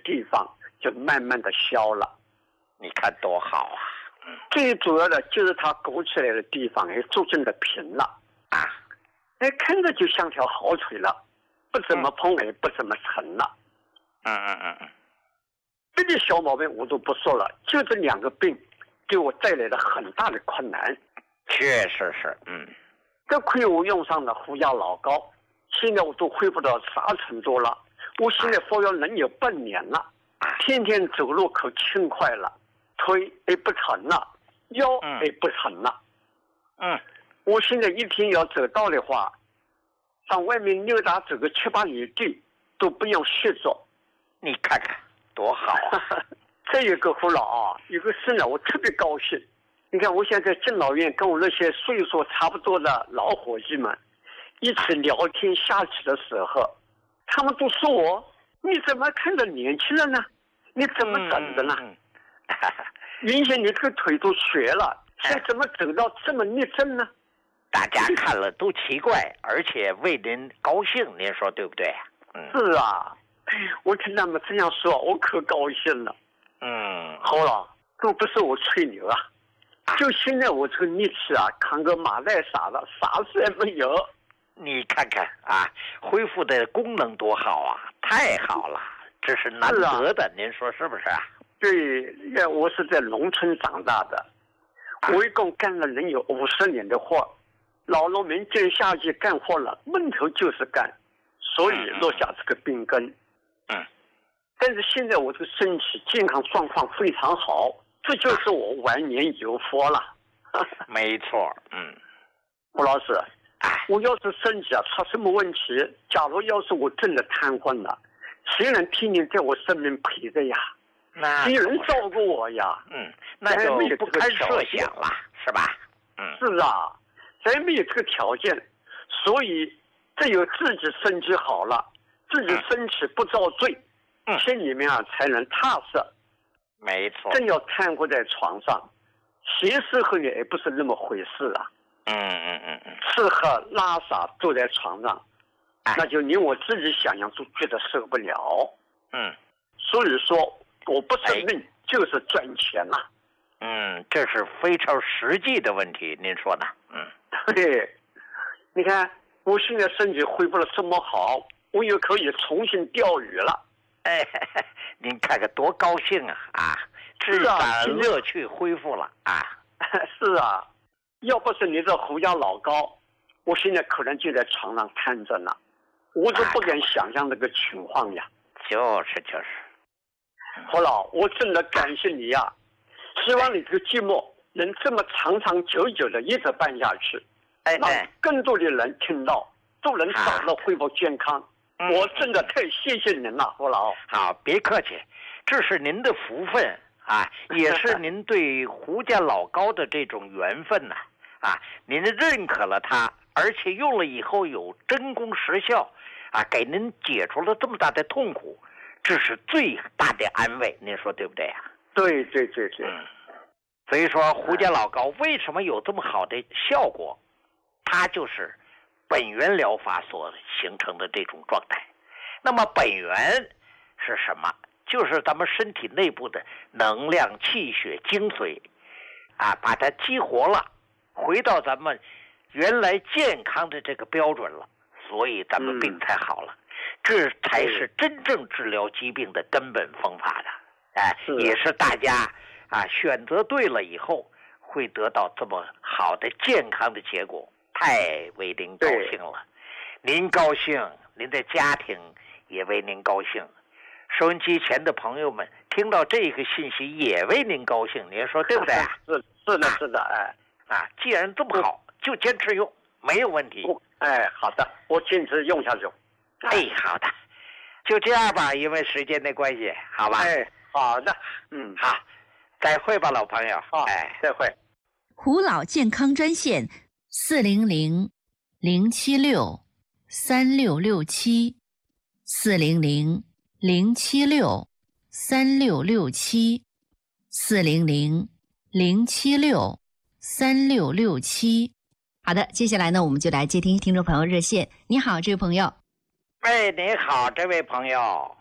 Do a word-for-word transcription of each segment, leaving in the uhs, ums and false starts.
地方就慢慢的消了。 你看多好啊！ 嗯、最主要的就是它勾起来的地方也逐渐的平了啊， 哎，看着就像条好腿了，不怎么碰也不怎么沉了。 嗯嗯嗯嗯， 这些小毛病我都不说了，就这两个病给我带来了很大的困难。 确实是，嗯， 这亏我用上了胡牙老膏，现在我都恢复到啥程度了？我现在服药能有半年了，天天走路可轻快了，腿也不疼了，腰也不疼了。 嗯， 我现在一天要走道的话，上外面溜达走个七八里地都不用卸做。 你看看多好啊！ 这有个胡老啊，有个事呢，我特别高兴。你看，我现在敬老院跟我那些岁数差不多的老伙计们一起聊天下棋的时候，他们都说我：“你怎么看着年轻了呢？你怎么整的呢？ 嗯嗯、原先你这个腿都瘸了，现在怎么走到这么立正呢？” 大家看了都奇怪，而且为您高兴，您说对不对？ 嗯，是啊，我听他们这样说，我可高兴了。 嗯， 好了，都不是我吹牛啊。就现在我这个力气啊，扛个马袋啥的，啥事也没有。 你看看啊，恢复的功能多好啊，太好了，这是难得的，啊、您说是不是啊？ 对，我是在农村长大的，啊、我一共干了能有五十年的活，老农民见夏季干活了，闷头就是干，所以落下这个病根。 嗯， 但是现在我这个身体健康状况非常好。这就是我晚年有福了。 没错，嗯， 胡老师，我要是身体啊出什么问题，假如要是我真的瘫痪了，谁能天天在我身边陪着呀？ 那谁能照顾我呀？ 嗯，那就不堪设想了，是吧？嗯， 是啊，咱没有这个条件，所以只有自己身体好了，自己身体不遭罪， 嗯， 心里面啊才能踏实。 没错， 真要瘫痪在床上，谁适合也不是那么回事啊。 嗯嗯嗯嗯， 吃喝拉撒坐在床上， 哎、 那就连我自己想想都觉得受不了。 嗯， 所以说我不生病就是赚钱呐、啊。 嗯，这是非常实际的问题，您说呢？嗯， 对，你看我现在身体恢复了这么好，我又可以重新钓鱼了。 哎，您看看多高兴啊！啊，至少乐趣恢复了啊！ 是啊，要不是你这胡椒老高，我现在可能就在床上瘫着呢，我都不敢想象那个情况呀。 就是就是， 胡老，我真的感谢你呀、啊！希望你这个节目能这么长长久久的一直办下去， 哎， 让更多的人听到，都能早日恢复健康。 嗯、 我真的太谢谢您了，胡老。 好，别客气，这是您的福分啊，也是您对胡家老高的这种缘分呐 啊, 啊，您认可了他，而且用了以后有真功实效啊，给您解除了这么大的痛苦，这是最大的安慰，您说对不对啊？ 对对对对。 嗯，所以说胡家老高为什么有这么好的效果，它就是本源疗法所形成的这种状态。那么本源是什么？就是咱们身体内部的能量、气血、精髓啊，把它激活了，回到咱们原来健康的这个标准了，所以咱们病才好了。嗯、这才是真正治疗疾病的根本方法的。哎，也是大家啊选择对了以后会得到这么好的健康的结果，太为您高兴了。您高兴，您的家庭也为您高兴，收音机前的朋友们听到这个信息也为您高兴，您说对不对啊？ 是是的，是的，哎啊，既然这么好，就坚持用，没有问题。 哎，好的，我坚持用下去。 哎，好的，就这样吧，因为时间的关系，好吧？ 哎，好的，嗯， 好，再会吧，老朋友。 好， 哎， 再会。 胡老健康专线四零零零七六三六六七四零零零七六三六六七四零零零七六三六六七。好的，接下来呢，我们就来接听听众朋友热线。你好，这位朋友。 哎，你好，这位朋友。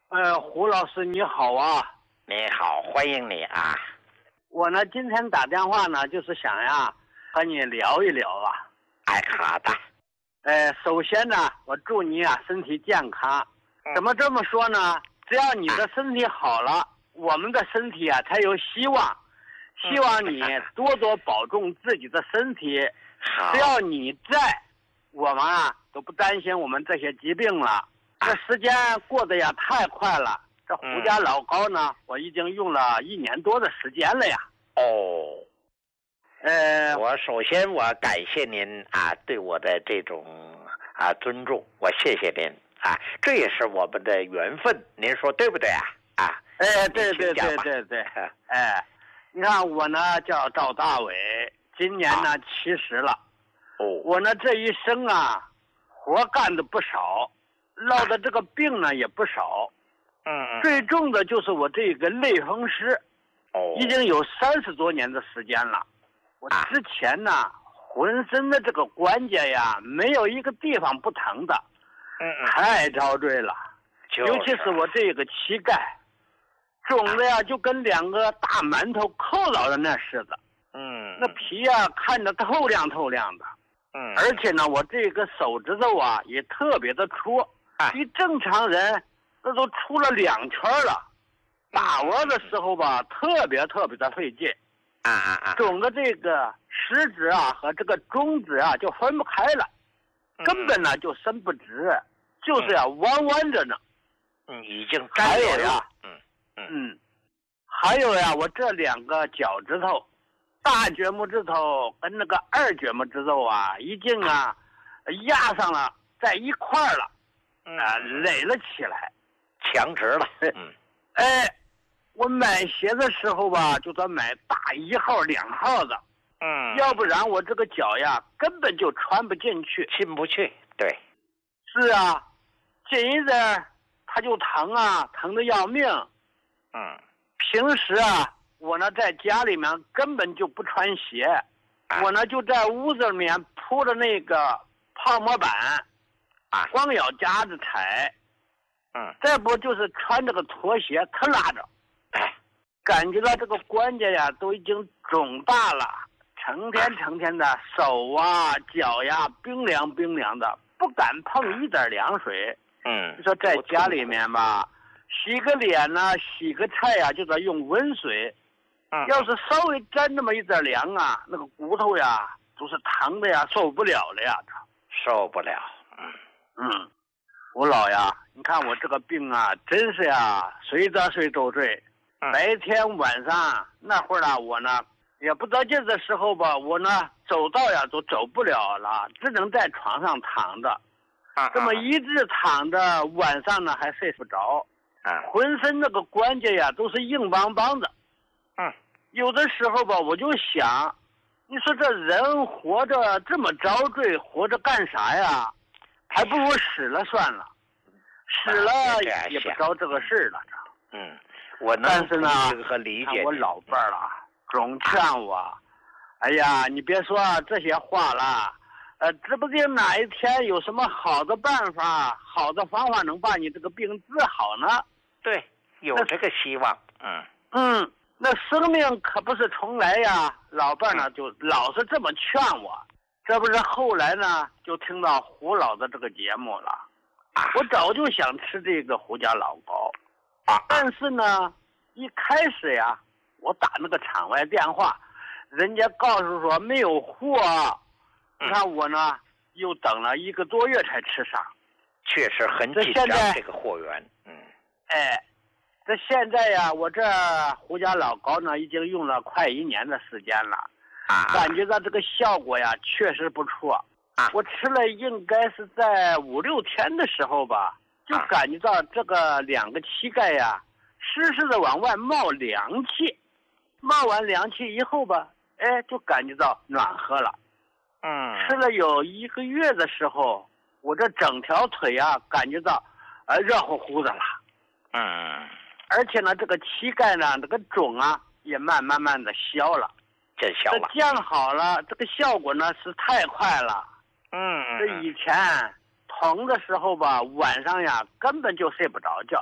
呃，胡老师你好啊。 你好，欢迎你啊。 我呢今天打电话呢，就是想呀和你聊一聊啊。 哎，好的。 呃，首先呢，我祝你啊身体健康。怎么这么说呢？只要你的身体好了，我们的身体啊才有希望。希望你多多保重自己的身体。只要你在，我们啊都不担心我们这些疾病了。这时间过得呀太快了。这胡家老高呢，我已经用了一年多的时间了呀。 哦。 呃， 我首先我感谢您啊对我的这种啊尊重，我谢谢您啊，这也是我们的缘分，您说对不对啊？啊， 哎，对对对对对，哎，你看我呢叫赵大伟，今年呢七十了。 哦， 我呢这一生啊，活干的不少，落的这个病呢也不少。 嗯， 最重的就是我这个类风湿， 哦， 已经有三十多年的时间了。我之前呢，浑身的这个关节呀，没有一个地方不疼的， 嗯嗯， 太遭罪了。 就是、 尤其是我这个膝盖，肿的呀，就跟两个大馒头扣到的那似的。 嗯， 那皮呀，看着透亮透亮的。 嗯， 而且呢，我这个手指头啊，也特别的粗， 啊、 比正常人那都粗了两圈了。打窝的时候吧，特别特别的费劲。 啊啊啊！ 肿的这个食指啊和这个中指啊就分不开了，根本呢就伸不直，就是呀弯弯着呢。 嗯，已经还有呀， 嗯嗯嗯，还有呀，我这两个脚趾头，大脚拇指头跟那个二脚拇指头啊，已经啊压上了，在一块儿了，啊垒了起来， 强直了。嗯， 哎。我买鞋的时候吧，就得买大一号、两号的， 嗯， 要不然我这个脚呀根本就穿不进去， 进不去。对， 是啊，紧一点它就疼啊，疼得要命。 嗯， 平时啊，我呢在家里面根本就不穿鞋，啊、我呢就在屋子里面铺着那个泡沫板， 啊， 光脚夹着踩， 嗯， 再不就是穿这个拖鞋特拉着。感觉到这个关节呀都已经肿大了，成天成天的手啊脚呀冰凉冰凉的，不敢碰一点凉水。 嗯， 你说在家里面吧，洗个脸呢，洗个菜呀，就得用温水。 嗯， 要是稍微沾那么一点凉啊，那个骨头呀都是疼的呀，受不了了呀， 受不了。嗯嗯，我老呀，你看我这个病啊，真是呀，随得随受罪。白天晚上那会儿呢，我呢也不得劲的时候吧，我呢走道呀都走不了了，只能在床上躺着。 啊， 这么一直躺着，晚上呢还睡不着。 啊， 浑身那个关节呀都是硬邦邦的。 嗯， 有的时候吧，我就想，你说这人活着这么遭罪，活着干啥呀？还不如死了算了，死了也不着这个事儿了。 嗯。我能但是呢， 和理解我老伴儿了，总劝我，哎呀，你别说这些话了，呃，指不定哪一天有什么好的办法、好的方法能把你这个病治好呢？ 对，有这个希望。嗯嗯，那生命可不是重来呀。老伴儿呢就老是这么劝我，这不是后来呢就听到胡老的这个节目了， 啊， 我早就想吃这个胡家老高。 啊， 但是呢，一开始呀，我打那个场外电话，人家告诉说没有货，你看我呢又等了一个多月才吃上， 确实很紧张这个货源。嗯， 哎，这现在呀，我这胡家老高呢已经用了快一年的时间了， 啊， 感觉到这个效果呀确实不错。 啊， 我吃了应该是在五六天的时候吧。就感觉到这个两个膝盖呀，实时的往外冒凉气，冒完凉气以后吧，哎，就感觉到暖和了。 嗯， 吃了有一个月的时候，我这整条腿啊，感觉到，呃，热乎乎的了。 嗯， 而且呢，这个膝盖呢，这个肿啊，也慢慢慢的消了， 真消了。 这降好了，这个效果呢是太快了。 嗯， 这以前。疼的时候吧，晚上呀根本就睡不着觉，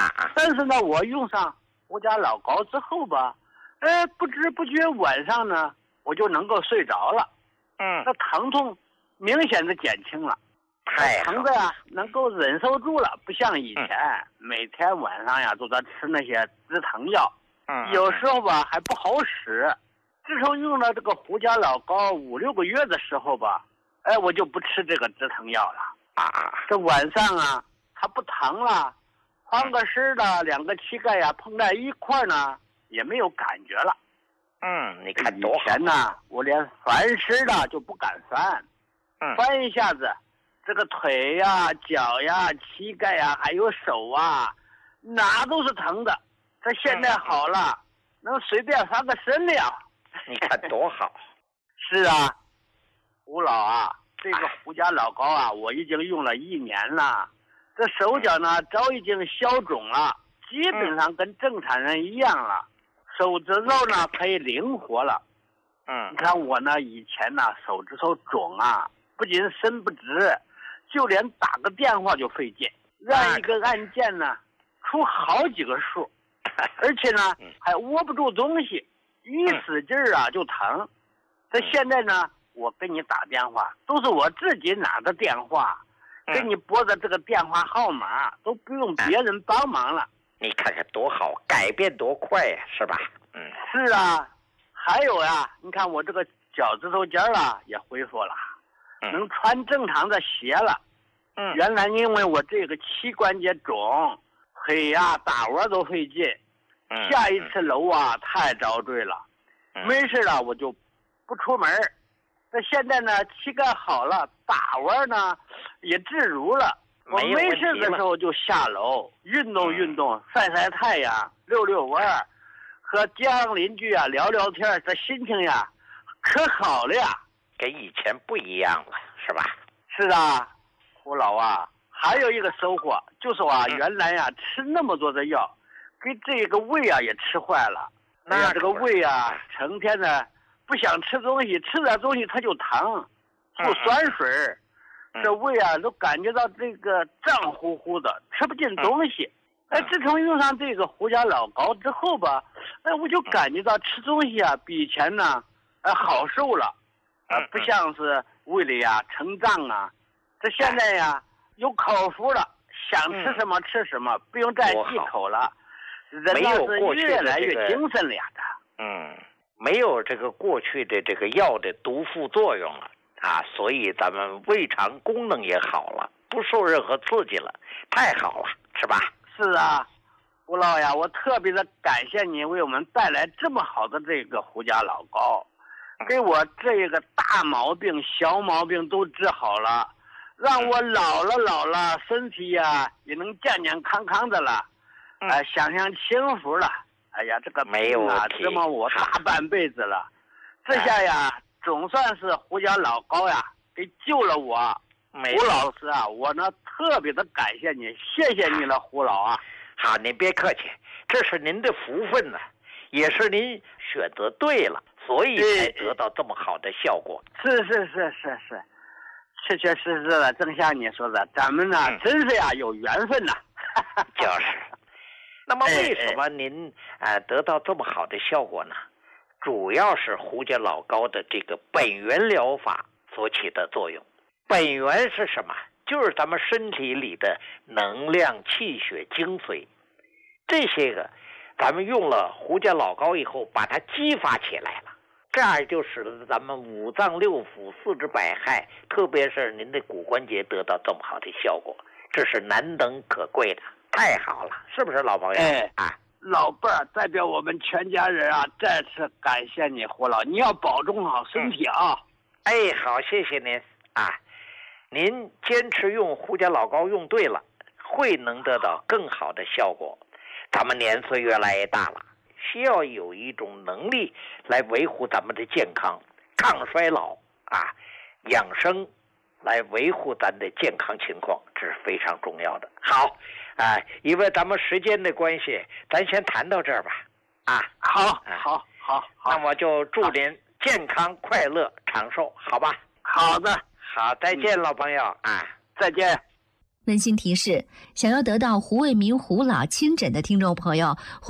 啊啊！ 但是呢，我用上胡家老膏之后吧，哎，不知不觉晚上呢，我就能够睡着了。 嗯， 那疼痛明显的减轻了， 太好疼的呀能够忍受住了，不像以前、 嗯、 每天晚上呀都在吃那些止疼药， 嗯， 有时候吧还不好使。自从用了这个胡家老膏五六个月的时候吧，哎，我就不吃这个止疼药了啊。 这晚上啊，它不疼了，翻个身的两个膝盖呀碰在一块呢，也没有感觉了。 嗯，你看多好。 以前呢，我连翻身的就不敢翻， 嗯， 翻一下子，这个腿呀、脚呀、膝盖呀，还有手啊，哪都是疼的。这现在好了，嗯、能随便翻个身了。 你看多好。 是啊，吴老啊，这个胡家老膏啊，我已经用了一年了，这手脚呢早已经消肿了，基本上跟正常人一样了。手指头呢可以灵活了。 嗯， 你看我呢以前呢手指头肿啊，不仅伸不直，就连打个电话就费劲，按一个按键呢出好几个数，而且呢还握不住东西，一使劲儿啊就疼。这现在呢，我给你打电话都是我自己拿的电话，给你拨的这个电话号码都不用别人帮忙了。 你看看多好，改变多快呀，是吧？嗯， 是啊，还有呀，你看我这个脚趾头尖儿啊也恢复了， 嗯、 能穿正常的鞋了。 嗯， 原来因为我这个膝关节肿，腿呀、啊、打窝都费劲， 嗯、 下一次楼啊、嗯、太遭罪了， 嗯、 没事了我就不出门。那现在呢，膝盖好了，打窝呢也自如了。我没事的时候就下楼运动运动、嗯、晒晒太阳、溜溜弯，和街坊邻居啊聊聊天，这心情呀可好了呀， 跟以前不一样了，是吧？ 是啊，胡老啊，还有一个收获就是啊， 嗯、 原来呀吃那么多的药，给这个胃啊也吃坏了。 那哎呀，这个胃啊，成天呢不想吃东西，吃点东西它就疼，吐酸水。嗯这胃啊都感觉到这个胀乎乎的，吃不进东西。哎，自从用上这个胡家老膏之后吧，哎，我就感觉到吃东西啊比以前呢，哎好受了，啊、呃，不像是胃里啊成胀啊。这现在呀有口福了，想吃什么吃什么，不用再忌口了，人呢是越来越精神了呀的。 嗯，没有这个过去的这个药的毒副作用了。啊，所以咱们胃肠功能也好了，不受任何刺激了，太好了，是吧？ 是啊，吴老呀，我特别的感谢你为我们带来这么好的这个胡家老膏，给我这个大毛病、小毛病都治好了，让我老了老了身体呀也能健健康康的了，哎、呃，享享清福了。哎呀，这个病啊折磨我大半辈子了，这下呀。总算是胡家老膏呀，给救了我。胡老师啊，我呢特别的感谢你，谢谢你了，胡老啊。 好，您别客气，这是您的福分呢、啊，也是您选择对了，所以才得到这么好的效果。 是是是是是，确确实实的，正像你说的，咱们呢、嗯、真是呀有缘分呐。 就是。那么为什么您呃得到这么好的效果呢？主要是胡家老膏的这个本源疗法所起的作用。本源是什么？就是咱们身体里的能量、气血、精髓，这些个咱们用了胡家老膏以后，把它激发起来了，这样就使得咱们五脏六腑、四肢百骸，特别是您的骨关节得到这么好的效果，这是难能可贵的，太好了，是不是老朋友？ 哎啊。 老伴儿代表我们全家人啊，再次感谢你，胡老，你要保重好身体啊！ 嗯、哎，好，谢谢您啊！您坚持用胡家老膏用对了，会能得到更好的效果。咱们年岁越来越大了，需要有一种能力来维护咱们的健康，抗衰老啊，养生来维护咱的健康情况，这是非常重要的。好。啊，因为咱们时间的关系，咱先谈到这儿吧。啊， 好，好，好，好。 那我就祝您健康、快乐、长寿，好吧？ 好的， 好，再见，嗯、老朋友啊， 再见。 温馨提示：想要得到胡卫民胡老亲诊的听众朋友，